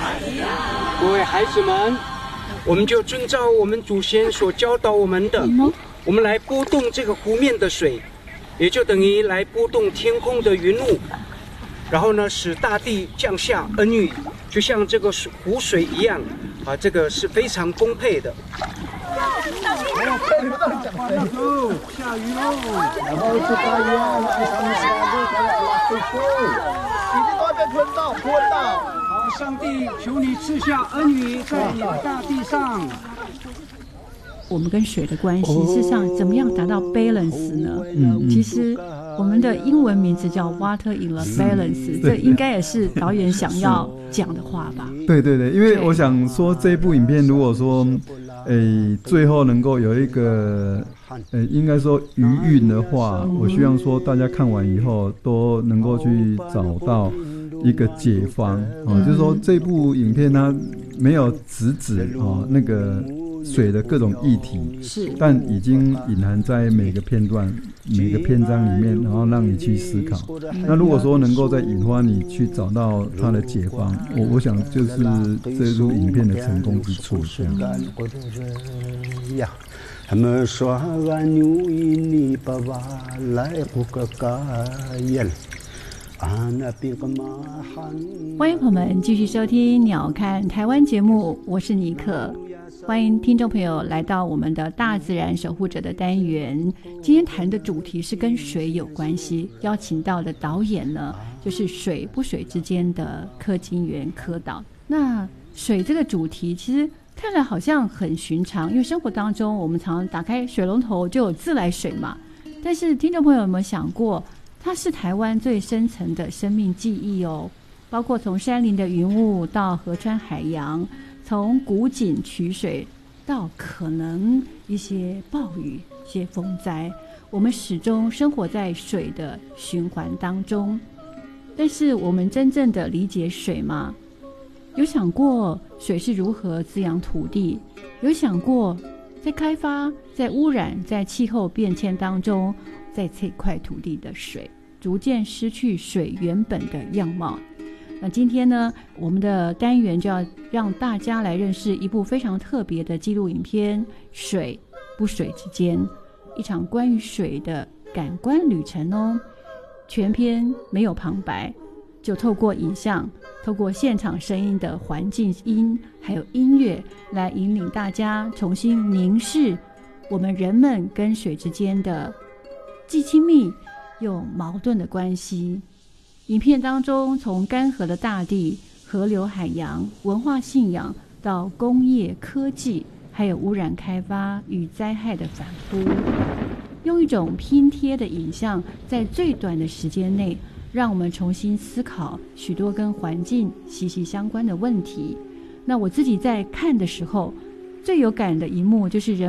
各位孩子们，我们就遵照我们祖先所教导我们的，我们来拨动这个湖面的水，也就等于来拨动天空的云雾，然后呢，使大地降下恩雨，就像这个湖水一样啊，这个是非常丰沛的。下雨喽！好，上帝求你赐下恩雨在你的大地上。 我们跟水的关系，事实上怎么样达到 balance 呢？其实我们的英文名字叫 Water in the Balance， 这应该也是导演想要讲的话吧？ 对对对，因为我想说这部影片，如果说最后能够有一个应该说余韵的话，我希望说大家看完以后都能够去找到一个解方就是说这部影片它没有直指那个水的各种议题， 是，但已经隐含在每个片段、每个篇章里面，然后让你去思考。那如果说能够再引发你去找到它的解方，我想就是这部影片的成功之处。这样。 欢迎朋友们继续收听鸟看台湾节目，我是尼克。欢迎听众朋友来到我们的大自然守护者的单元。今天谈的主题是跟水有关系，邀请到的导演呢，就是水不水之间的柯金源柯导。那水这个主题其实看来好像很寻常，因为生活当中我们常常打开水龙头就有自来水嘛。但是听众朋友有没有想过，它是台湾最深层的生命记忆哦，包括从山林的云雾到河川海洋，从古井取水到可能一些暴雨、一些风灾，我们始终生活在水的循环当中。但是我们真正的理解水吗？有想过水是如何滋养土地？有想过在开发、在污染、在气候变迁当中，在这块土地的水逐渐失去水原本的样貌。那今天呢，我们的单元就要让大家来认识一部非常特别的纪录影片《水不水之间》，一场关于水的感官旅程哦。全片没有旁白，就透过影像，透过现场声音的环境音还有音乐，来引领大家重新凝视我们人们跟水之间的既亲密又矛盾的关系。影片当中，从干涸的大地、河流、海洋、文化信仰到工业科技，还有污染开发与灾害的反扑，用一种拼贴的影像，在最短的时间内让我们重新思考许多跟环境息息相关的问题。那我自己在看的时候，最有感的一幕就是人